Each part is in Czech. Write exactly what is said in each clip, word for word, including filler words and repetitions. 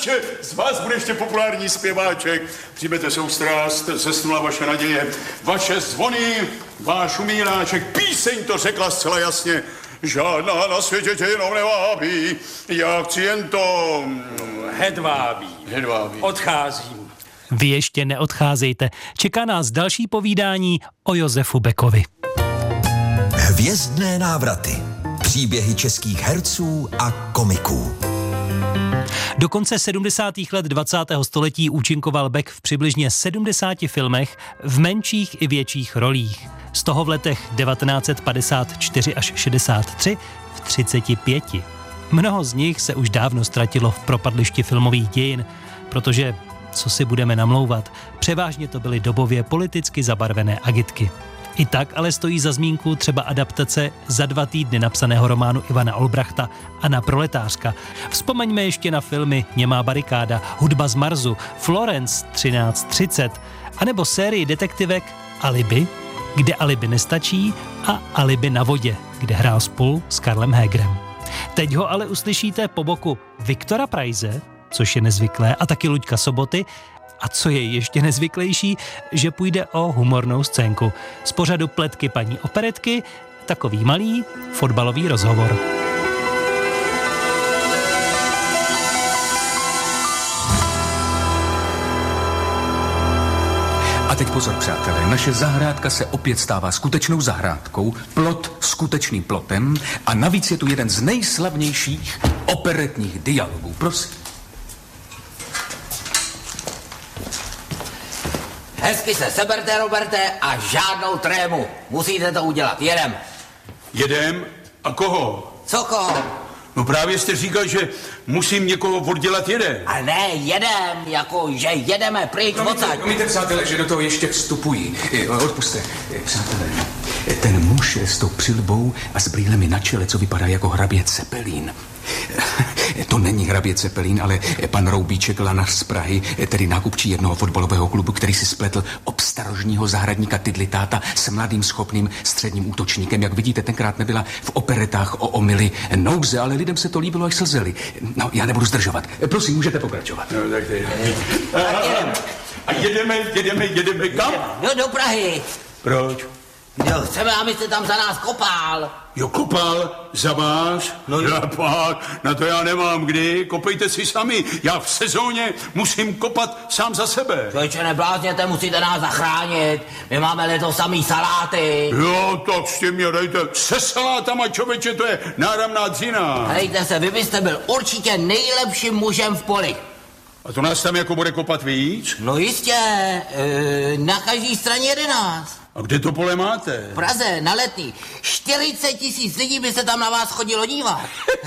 Rodiče, z vás bude ještě populární zpěváček. Přijmete soustrast, zesnula vaše naděje, vaše zvony, váš umíráček. Píseň to řekla zcela jasně. Žádná na světě tě jenom nevábí. Já chci jen to... Hedvábí. Hedvábí. Odcházím. Vy ještě neodcházejte. Čeká nás další povídání o Josefu Beckovi. Hvězdné návraty. Příběhy českých herců a komiků. Do konce sedmdesátých let dvacátého století účinkoval Beck v přibližně sedmdesáti filmech v menších i větších rolích. Z toho v letech devatenáct set padesát čtyři až šedesát tři v třiceti pěti. Mnoho z nich se už dávno ztratilo v propadlišti filmových dějin, protože, co si budeme namlouvat, převážně to byly dobově politicky zabarvené agitky. I tak ale stojí za zmínku třeba adaptace za dva týdny napsaného románu Ivana Olbrachta Anna Proletářka. Vzpomeňme ještě na filmy Němá barikáda, Hudba z Marsu, Florence třináct třicet, anebo sérii detektivek Alibi, kde alibi nestačí, a Alibi na vodě, kde hrál spolu s Karlem Hégrem. Teď ho ale uslyšíte po boku Viktora Preize, což je nezvyklé, a taky Luďka Soboty, a co je ještě nezvyklejší, že půjde o humornou scénku. Z pořadu Pletky paní operetky, takový malý fotbalový rozhovor. A teď pozor, přátelé, naše zahrádka se opět stává skutečnou zahrádkou, plot skutečným plotem a navíc je tu jeden z nejslavnějších operetních dialogů. Prosím. Hezky se seberte, Roberte, a žádnou trému. Musíte to udělat. Jedem. Jedem? A koho? Co koho? No právě jste říkal, že musím někoho oddělat jedem. A ne, jedem, jako, že jedeme pryč odsaď. Promiňte, přátelé, že do toho ještě vstupují. Odpuste. Přátelé, ten muž s tou přilbou a s brýlemi na čele, co vypadá jako hrabě Cepelín. To není hrabě Cepelín, ale pan Roubíček Lanař z Prahy, tedy nákupčí jednoho fotbalového klubu, který si spletl obstarožního zahradníka Tidlitáta s mladým schopným středním útočníkem. Jak vidíte, tenkrát nebyla v operetách o omily nouze, ale lidem se to líbilo, až slzeli. No, já nebudu zdržovat. Prosím, můžete pokračovat. No, tak teď. Tak jedem. A jedeme, jedeme, jedeme kam? No, do Prahy. Proč? No, chceme, abyste tam za nás kopal. Jo, kopal za vás? No, já pak, na to já nemám kdy, kopejte si sami. Já v sezóně musím kopat sám za sebe. Člověče, neblázněte, musíte nás zachránit. My máme letos samý saláty. Jo, tak s tím mě dejte. Se salátama, člověče, to je náramná dřina. Hejte se, vy byste byl určitě nejlepším mužem v poli. A to nás tam jako bude kopat víc? No jistě, e, na každý straně jedenáct. A kde to pole máte? V Praze, na Letný. čtyřicet tisíc lidí by se tam na vás chodilo dívat.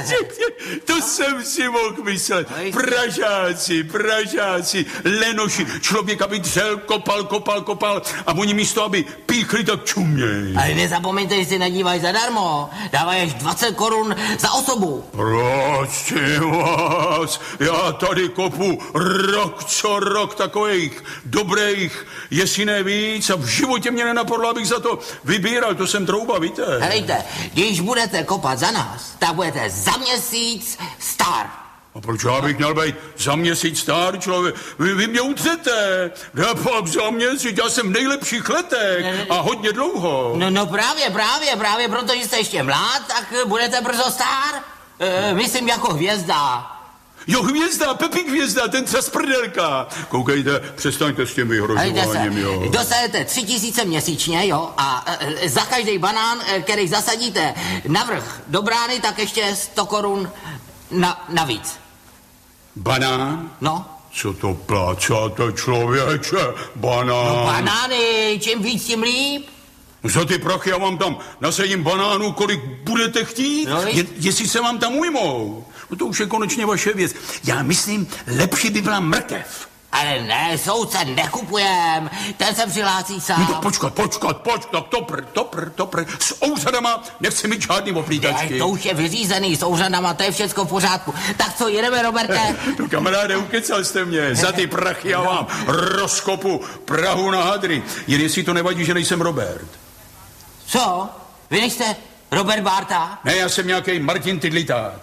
To jsem si mohl myslet. Pražáci, Pražáci, lenoši, člověk, aby dřel, kopal, kopal, kopal a oni místo, aby píchli, tak čuměj. Ale nezapomeňte, že si nedívají zadarmo. Dávají až dvacet korun za osobu. Prosím vás, já tady kopu rok co rok takových dobrých, jestli ne víc, a v životě mě nenapadlo, abych za to vybíral, to jsem trouba, víte. Helejte, když budete kopat za nás, tak budete za měsíc star. A proč já bych měl být za měsíc star, člověk? Vy, vy mě utřete. Já pak za měsíc, já jsem v nejlepších letech a hodně dlouho. No, no právě, právě, právě, protože jste ještě mlád, tak budete brzo star. E, myslím jako hvězda. Jo, hvězda, Pepík hvězda, ten třas prdelka. Koukejte, přestaňte s tím vyhrožováním, jo. Dostanete tři tisíce měsíčně, jo, a e, za každý banán, e, který zasadíte navrch do brány, tak ještě sto korun na, navíc. Banán? No. Co to plácáte, člověče? Banán. No banány, čím víc, tím líp. Za ty prachy já vám tam nasadím banánů, kolik budete chtít, no, je, jestli se vám tam ujmou. No to už je konečně vaše věc. Já myslím, lepší by byla mrkev. Ale ne, soudce, nekupujem. Ten se přihlásí sám. No to počkat, počkat, počkat, topr, topr, topr. S ouřadama nechci mít žádný oplítačky. Ne, to už je vyřízený, s ouřadama, to je všecko v pořádku. Tak co, jedeme, Roberte? No kamaráde, ukecal jste mě. Za ty prachy já vám rozkopu Prahu na hadry. Jen jestli to nevadí, že nejsem Robert. Co? Vy nejste Robert Bárta? Ne, já jsem nějaký Martin Tidlitát.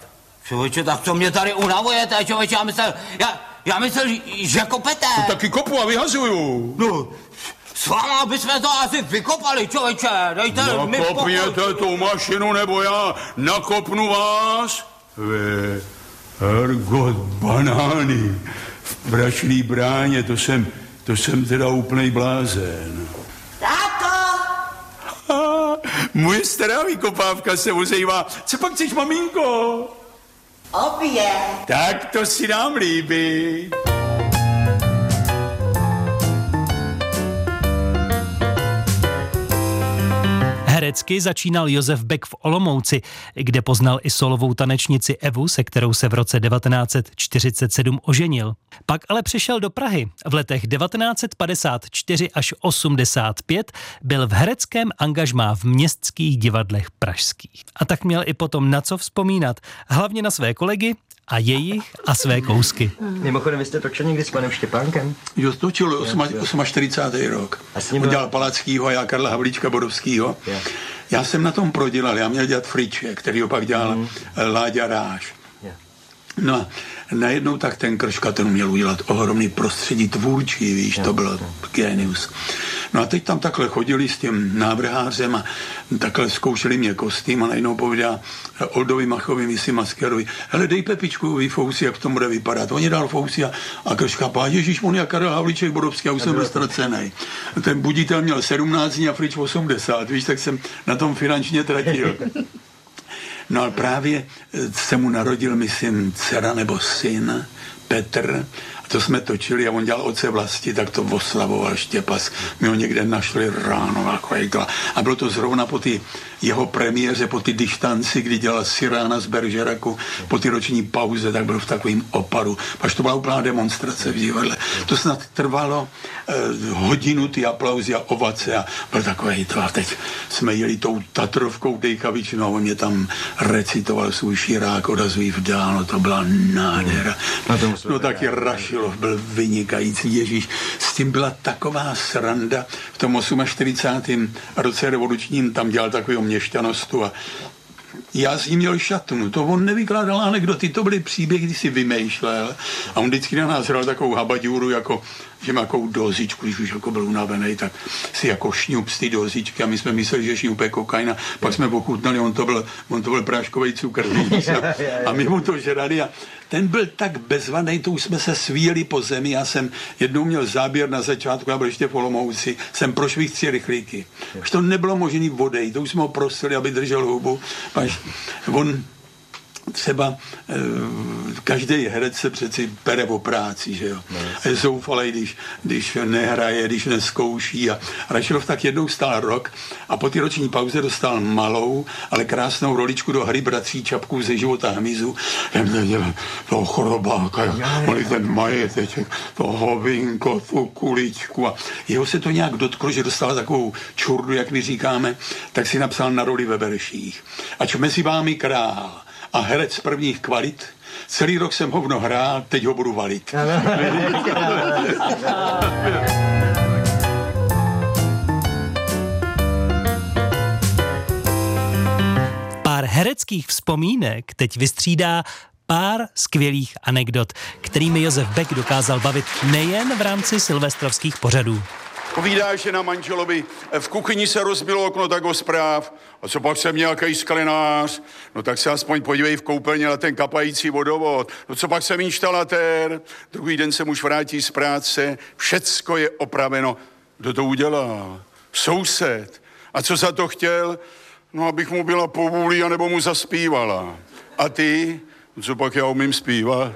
Člověče, tak co mě tady unavujete, člověče, já myslel, já, já myslel, že kopete. No taky kopu a vyhazuju. No, s váma bychom to asi vykopali, člověče, dejte mi pokoj. Nakopněte tu mašinu, nebo já nakopnu vás. Vy, hergot, banány, v Brašný bráně, to jsem, to jsem teda úplnej blázen. Táto! A, moje stará vykopávka se ozývá. Co pak chceš, maminko? Obě. Tak to si nám líbí. Herecky začínal Josef Beck v Olomouci, kde poznal i solovou tanečnici Evu, se kterou se v roce devatenáct set čtyřicet sedm oženil. Pak ale přešel do Prahy. V letech devatenáct set padesát čtyři až osmdesát pět byl v hereckém angažmá v městských divadlech pražských. A tak měl i potom na co vzpomínat, hlavně na své kolegy a jejich a své kousky. Mimochodem, vy jste točil někdy s panem Štěpánkem? Jo, točil čtyřicátý osmý rok. On dělal Palackýho a já Karla Havlíčka Bodovskýho. Jo. Já jsem na tom prodělal, já měl dělat Friče, který ho pak dělal mm. Láďa Ráš. Jo. No a najednou tak ten Krška ten měl udělat ohromný prostředí tvůrčí, víš, jo, to bylo genius. No a teď tam takhle chodili s tím návrhářem a takhle zkoušeli mě kostým a najednou povídá Oldovi Machovi, misi maskerovi, hele, dej Pepičku fousy, jak to bude vypadat. Oni dal fousy a, a Krška pá, ježiš, on je Karel Havlíček Bodovský, já už jsem byl ztracený. Ten buditel měl sedmnáct dní a Frič osmdesát, víš, tak jsem na tom finančně tratil. No ale právě se mu narodil, myslím, dcera nebo syn, Petr, a to jsme točili a on dělal Otce vlasti, tak to oslavoval Štěpas. My ho někde našli ráno jako jegla. A bylo to zrovna po ty jeho premiéře, po ty dištanci, kdy dělal Sirána z Bergeraku, po ty roční pauze, tak byl v takovým opadu. Až to byla úplná demonstrace v divadle. To snad trvalo eh, hodinu, ty aplauzy a ovace a byl takový to. A teď jsme jeli tou Tatrovkou Dejkavičnou a on mě tam recitoval svůj Širák odazují v dál, no to byla nádhera. No taky Rašilov byl vynikající, Ježíš. S tím byla taková sranda. V tom čtyřicátém osmém roce revolučním tam dělal takového měšťanostu a já s ním měl šatnu, to on nevykládal anekdoty, to byly příběhy, kdy si vymýšlel a on vždycky na nás hrál takovou habaďůru, jako, že má takovou dozičku, když už jako byl unavený, tak si jako šňup z ty dozičky a my jsme mysleli, že šňupe kokaina, pak jsme pochutnali, on to byl, on to byl práškovej cukr a my mu to žrali a ten byl tak bezvadný, to už jsme se svíjeli po zemi, já jsem jednou měl záběr na začátku, já byl ještě v Olomouci, jsem prošvih tři rychlíky. Už to nebylo možný vodej, to už jsme ho prosili, aby držel hubu, až on třeba e, každý herec se přeci pere o práci, že jo. No, je zoufalej, když, když nehraje, když neskouší a Rašilov tak jednou stál rok a po té roční pauze dostal malou, ale krásnou roličku do hry Bratří Čapků ze života hmyzu. Toho chorobáka, mali ten majeteček, to hovinko, tu kuličku a jeho se to nějak dotklo, že dostal takovou čurdu, jak my říkáme, tak si napsal na roli ve verších. Ač mezi vámi král a herec z prvních kvalit, celý rok jsem hovno hrál, teď ho budu valit. Pár hereckých vzpomínek teď vystřídá pár skvělých anekdot, kterými Josef Beck dokázal bavit nejen v rámci silvestrovských pořadů. Povídá, že na manželovi v kuchyni se rozbilo okno, tak ho zpráv. A co pak jsem nějaký sklenář? No tak se aspoň podívej v koupelně na ten kapající vodovod. No co pak jsem inštalatér? Druhý den se muž vrátí z práce, všecko je opraveno. Kdo to udělal? Soused. A co za to chtěl? No abych mu byla povůlí, anebo mu zaspívala. A ty? No co pak já umím zpívat?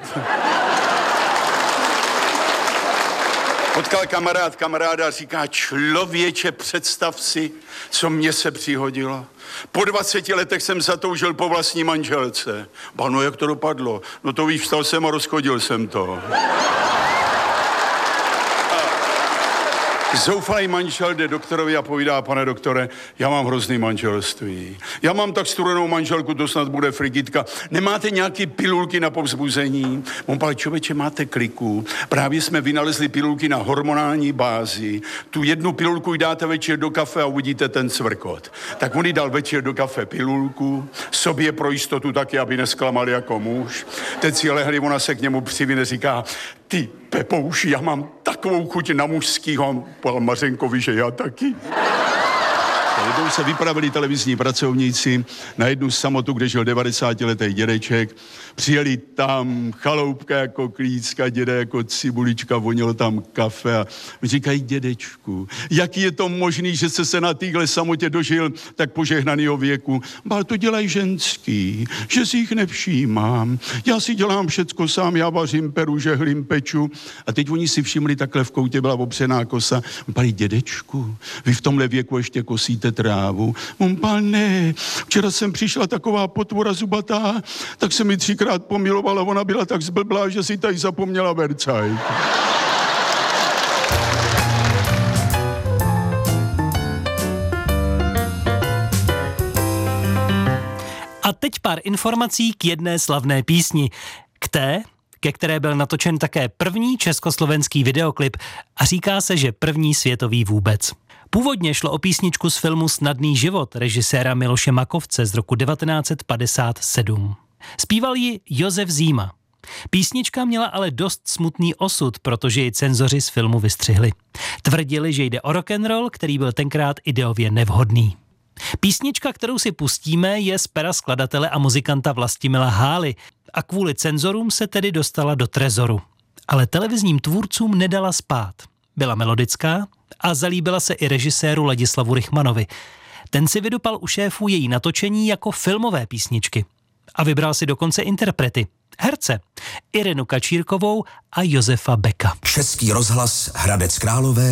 Potkal kamarád kamaráda a říká, člověče, představ si, co mně se přihodilo. Po dvaceti letech jsem zatoužil po vlastní manželce. Ba, no jak to dopadlo? No to víš, vstal jsem a rozchodil jsem to. Zoufalý manžel jde doktorovi a povídá, pane doktore, já mám hrozný manželství. Já mám tak studenou manželku, to snad bude frigitka. Nemáte nějaký pilulky na povzbuzení? On pál, člověče, máte kliku. Právě jsme vynalezli pilulky na hormonální bázi. Tu jednu pilulku dáte večer do kafe a uvidíte ten cvrkot. Tak on jí dal večer do kafe pilulku, sobě pro jistotu taky, aby nesklamal jako muž. Teď si lehli, ona se k němu přivine, říká, ty Pepouši, já mám takovou chuť na mužskýho, pál Mařenkovi, že já taky. Jednou se vypravili televizní pracovníci na jednu samotu, kde žil devadesátiletý dědeček. Přijeli tam, chaloupka jako klícka, děda jako cibulička, vonilo tam kafe a říkají, dědečku, jaký je to možný, že jste se na téhle samotě dožil tak požehnanýho věku? Bál, to dělají ženský, že si jich nevšímám. Já si dělám všecko sám, já vařím, peru, žehlím, peču. A teď oni si všimli, takhle v koutě byla opřená kosa. Báli, dědečku, vy v tomhle věku ještě kosíte trávu. On pál, ne, včera jsem přišla taková potvora zubatá, tak se mi třikrát pomilovala, ona byla tak zblblá, že si tady zapomněla vercaj. A teď pár informací k jedné slavné písni. K té, ke které byl natočen také první československý videoklip a říká se, že první světový vůbec. Původně šlo o písničku z filmu Snadný život režiséra Miloše Makovce z roku devatenáct set padesát sedm. Zpíval ji Josef Zíma. Písnička měla ale dost smutný osud, protože ji cenzoři z filmu vystřihli. Tvrdili, že jde o rock'n'roll, který byl tenkrát ideově nevhodný. Písnička, kterou si pustíme, je z pera skladatele a muzikanta Vlastimila Hály a kvůli cenzorům se tedy dostala do trezoru. Ale televizním tvůrcům nedala spát. Byla melodická a zalíbila se i režiséru Ladislavu Rychmanovi. Ten si vydupal u šéfů její natočení jako filmové písničky. A vybral si dokonce interprety, herce, Irenu Kačírkovou a Josefa Beka. Český rozhlas Hradec Králové